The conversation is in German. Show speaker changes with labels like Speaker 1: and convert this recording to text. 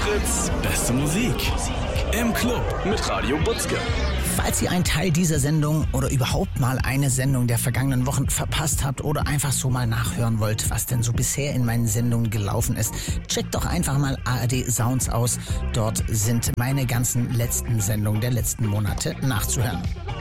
Speaker 1: Fritz, beste Musik. Im Club mit Radio Butzke.
Speaker 2: Falls ihr einen Teil dieser Sendung oder überhaupt mal eine Sendung der vergangenen Wochen verpasst habt oder einfach so mal nachhören wollt, was denn so bisher in meinen Sendungen gelaufen ist, checkt doch einfach mal ARD Sounds aus. Dort sind meine ganzen letzten Sendungen der letzten Monate nachzuhören.